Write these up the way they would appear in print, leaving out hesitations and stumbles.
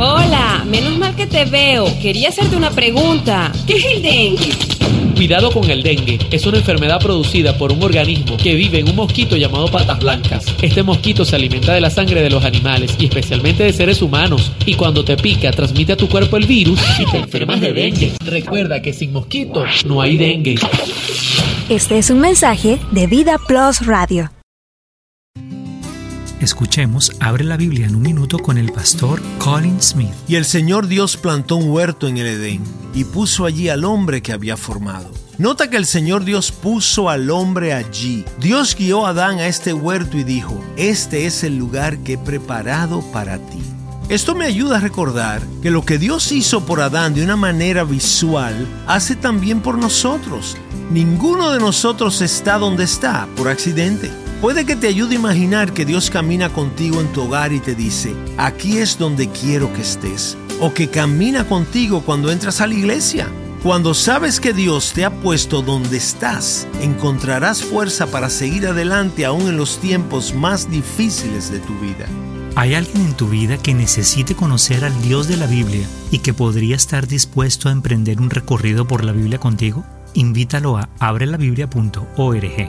Hola, menos mal que te veo. Quería hacerte una pregunta. ¿Qué es el dengue? Cuidado con el dengue. Es una enfermedad producida por un organismo que vive en un mosquito llamado patas blancas. Este mosquito se alimenta de la sangre de los animales y especialmente de seres humanos. Y cuando te pica, transmite a tu cuerpo el virus y te enfermas de dengue. Recuerda que sin mosquito no hay dengue. Este es un mensaje de Vida Plus Radio. Escuchemos Abre la Biblia en un minuto con el pastor Colin Smith. Y el Señor Dios plantó un huerto en el Edén y puso allí al hombre que había formado. Nota que el Señor Dios puso al hombre allí. Dios guió a Adán a este huerto y dijo: este es el lugar que he preparado para ti. Esto me ayuda a recordar que lo que Dios hizo por Adán de una manera visual, hace también por nosotros. Ninguno de nosotros está donde está por accidente. Puede que te ayude a imaginar que Dios camina contigo en tu hogar y te dice: aquí es donde quiero que estés. O que camina contigo cuando entras a la iglesia. Cuando sabes que Dios te ha puesto donde estás, encontrarás fuerza para seguir adelante aún en los tiempos más difíciles de tu vida. ¿Hay alguien en tu vida que necesite conocer al Dios de la Biblia y que podría estar dispuesto a emprender un recorrido por la Biblia contigo? Invítalo a abrelabiblia.org.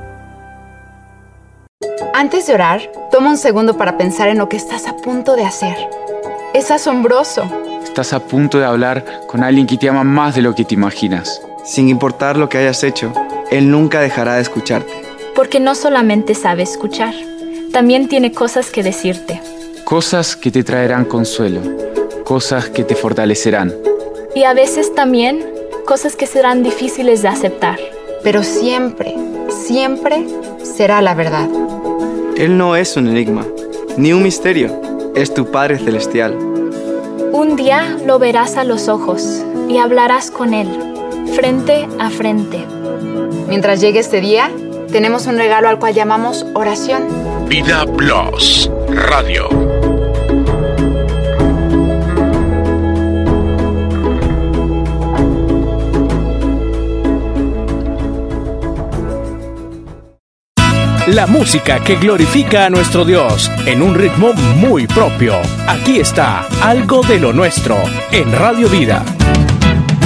Antes de orar, toma un segundo para pensar en lo que estás a punto de hacer. Es asombroso. Estás a punto de hablar con alguien que te ama más de lo que te imaginas. Sin importar lo que hayas hecho, Él nunca dejará de escucharte. Porque no solamente sabe escuchar, también tiene cosas que decirte. Cosas que te traerán consuelo, cosas que te fortalecerán. Y a veces también cosas que serán difíciles de aceptar. Pero siempre, siempre será la verdad. Él no es un enigma, ni un misterio. Es tu Padre Celestial. Un día lo verás a los ojos y hablarás con Él, frente a frente. Mientras llegue este día, tenemos un regalo al cual llamamos oración. Vida Plus Radio. La música que glorifica a nuestro Dios en un ritmo muy propio. Aquí está Algo de lo Nuestro en Radio Vida.